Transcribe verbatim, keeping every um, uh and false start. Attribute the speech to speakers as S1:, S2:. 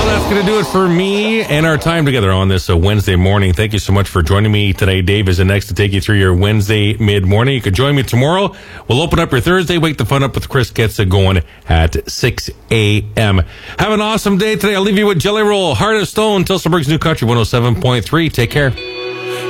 S1: that's going to do it for me and our time together on this uh, Wednesday morning. Thank you so much for joining me today. Dave is in next to take you through your Wednesday mid-morning. You can join me tomorrow. We'll open up your Thursday. Wake the fun up with Chris gets it going at six a.m. Have an awesome day today. I'll leave you with Jelly Roll, Heart of Stone, Tilsonburg's New Country one oh seven point three. Take care.